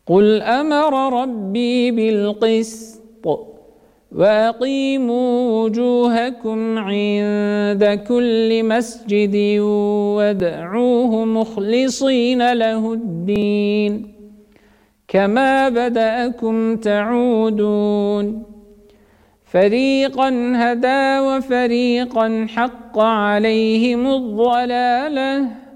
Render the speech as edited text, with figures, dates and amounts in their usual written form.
قل أمر ربي بالقسط وأقيموا وجوهكم عند كل مسجد وادعوه مخلصين له الدين كما بدأكم تعودون فريقا هدى وفريقا حق عليهم الضلالة